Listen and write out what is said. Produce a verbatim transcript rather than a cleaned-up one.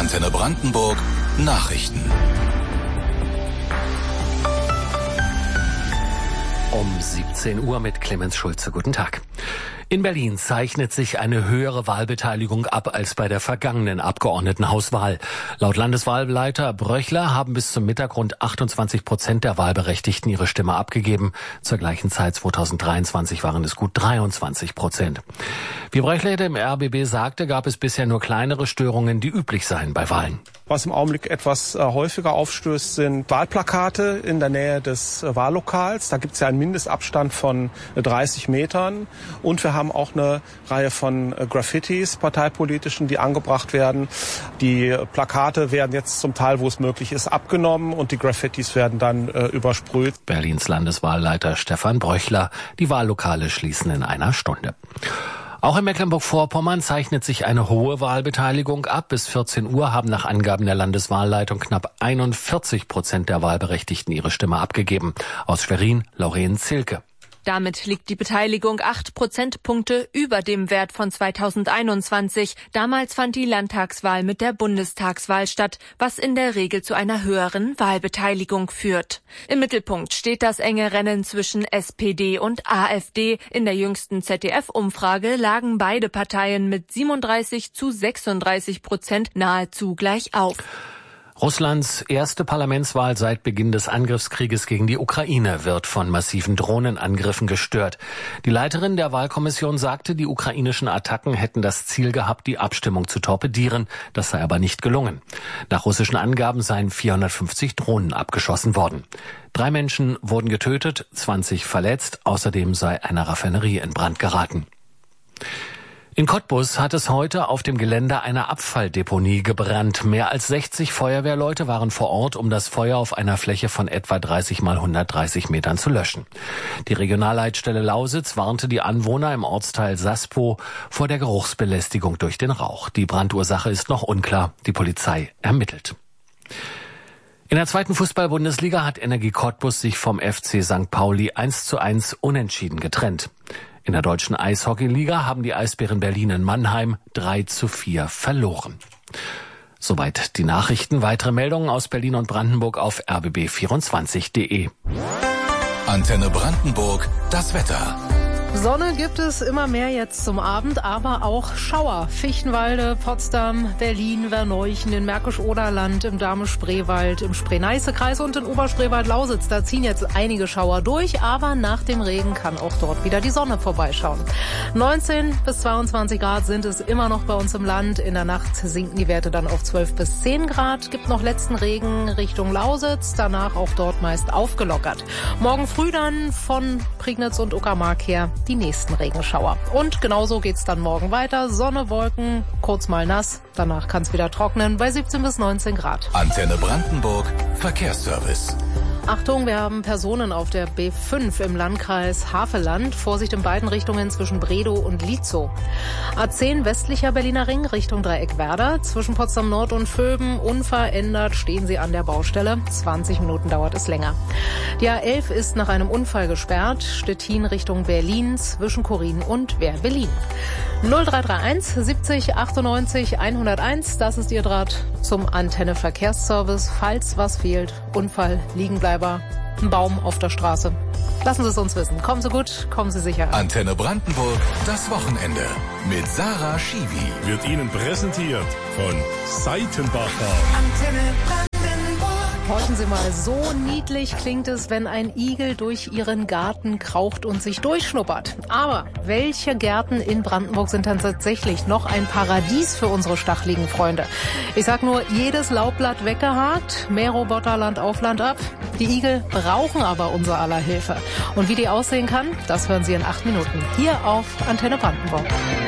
Antenne Brandenburg Nachrichten. Um siebzehn Uhr mit Clemens Schulze. Guten Tag. In Berlin zeichnet sich eine höhere Wahlbeteiligung ab als bei der vergangenen Abgeordnetenhauswahl. Laut Landeswahlleiter Bröchler haben bis zum Mittag rund achtundzwanzig Prozent der Wahlberechtigten ihre Stimme abgegeben. Zur gleichen Zeit zweitausenddreiundzwanzig waren es gut dreiundzwanzig Prozent. Wie Bröchler dem R B B sagte, gab es bisher nur kleinere Störungen, die üblich seien bei Wahlen. Was im Augenblick etwas äh, häufiger aufstößt, sind Wahlplakate in der Nähe des äh, Wahllokals. Da gibt es ja einen Mindestabstand von äh, dreißig Metern. Und wir haben auch eine Reihe von äh, Graffitis, parteipolitischen, die angebracht werden. Die äh, Plakate werden jetzt zum Teil, wo es möglich ist, abgenommen und die Graffitis werden dann äh, übersprüht. Berlins Landeswahlleiter Stefan Bröchler. Die Wahllokale schließen in einer Stunde. Auch in Mecklenburg-Vorpommern zeichnet sich eine hohe Wahlbeteiligung ab. Bis vierzehn Uhr haben nach Angaben der Landeswahlleitung knapp einundvierzig Prozent der Wahlberechtigten ihre Stimme abgegeben. Aus Schwerin, Lauren Zilke. Damit liegt die Beteiligung acht Prozentpunkte über dem Wert von zweitausendeinundzwanzig. Damals fand die Landtagswahl mit der Bundestagswahl statt, was in der Regel zu einer höheren Wahlbeteiligung führt. Im Mittelpunkt steht das enge Rennen zwischen S P D und AfD. In der jüngsten Z D F-Umfrage lagen beide Parteien mit siebenunddreißig zu sechsunddreißig Prozent nahezu gleich auf. Russlands erste Parlamentswahl seit Beginn des Angriffskrieges gegen die Ukraine wird von massiven Drohnenangriffen gestört. Die Leiterin der Wahlkommission sagte, die ukrainischen Attacken hätten das Ziel gehabt, die Abstimmung zu torpedieren. Das sei aber nicht gelungen. Nach russischen Angaben seien vierhundertfünfzig Drohnen abgeschossen worden. Drei Menschen wurden getötet, zwanzig verletzt. Außerdem sei eine Raffinerie in Brand geraten. In Cottbus hat es heute auf dem Gelände einer Abfalldeponie gebrannt. Mehr als sechzig Feuerwehrleute waren vor Ort, um das Feuer auf einer Fläche von etwa dreißig mal hundertdreißig Metern zu löschen. Die Regionalleitstelle Lausitz warnte die Anwohner im Ortsteil Saspo vor der Geruchsbelästigung durch den Rauch. Die Brandursache ist noch unklar. Die Polizei ermittelt. In der zweiten Fußball-Bundesliga hat Energie Cottbus sich vom F C Sankt Pauli eins zu eins unentschieden getrennt. In der deutschen Eishockeyliga haben die Eisbären Berlin in Mannheim drei zu vier verloren. Soweit die Nachrichten. Weitere Meldungen aus Berlin und Brandenburg auf r b b vierundzwanzig punkt de. Antenne Brandenburg, das Wetter. Sonne gibt es immer mehr jetzt zum Abend, aber auch Schauer. Fichtenwalde, Potsdam, Berlin, Verneuchen, in Märkisch-Oderland, im Dahme-Spreewald, im Spree-Neiße-Kreis und in Oberspreewald-Lausitz. Da ziehen jetzt einige Schauer durch, aber nach dem Regen kann auch dort wieder die Sonne vorbeischauen. neunzehn bis zweiundzwanzig Grad sind es immer noch bei uns im Land. In der Nacht sinken die Werte dann auf zwölf bis zehn Grad. Gibt noch letzten Regen Richtung Lausitz, danach auch dort meist aufgelockert. Morgen früh dann von Prignitz und Uckermark her die nächsten Regenschauer. Und genauso geht's dann morgen weiter. Sonne, Wolken, kurz mal nass. Danach kann's wieder trocknen bei siebzehn bis neunzehn Grad. Antenne Brandenburg, Verkehrsservice. Achtung, wir haben Personen auf der B fünf im Landkreis Havelland. Vorsicht in beiden Richtungen zwischen Bredow und Lietzow. A zehn westlicher Berliner Ring Richtung Dreieck-Werder. Zwischen Potsdam Nord und Vöben unverändert stehen Sie an der Baustelle. zwanzig Minuten dauert es länger. Die A elf ist nach einem Unfall gesperrt. Stettin Richtung Berlin zwischen Korin und Wehr-Berlin. null drei drei eins siebzig achtundneunzig hunderteins, das ist Ihr Draht zum Antenne Verkehrsservice. Falls was fehlt, Unfall, Liegenbleiber, ein Baum auf der Straße. Lassen Sie es uns wissen. Kommen Sie gut, kommen Sie sicher. Antenne Brandenburg, das Wochenende mit Sarah Schiwi. Wird Ihnen präsentiert von Seitenbacher. Antenne Brandenburg. Horchen Sie mal, so niedlich klingt es, wenn ein Igel durch Ihren Garten kraucht und sich durchschnuppert. Aber welche Gärten in Brandenburg sind dann tatsächlich noch ein Paradies für unsere stacheligen Freunde? Ich sag nur, jedes Laubblatt weggehakt, Mähroboter Land auf Land ab. Die Igel brauchen aber unser aller Hilfe. Und wie die aussehen kann, das hören Sie in acht Minuten hier auf Antenne Brandenburg.